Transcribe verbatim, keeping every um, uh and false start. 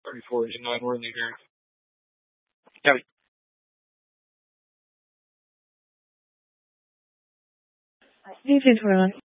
thirty-four engine nine, we're in the area. Copy. Hey, Ron.